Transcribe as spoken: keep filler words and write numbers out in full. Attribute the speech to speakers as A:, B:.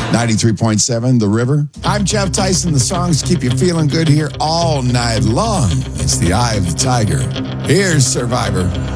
A: ninety-three point seven, The River. I'm Jeff Tyson. The songs keep you feeling good here all night long. It's the Eye of the Tiger. Here's Survivor.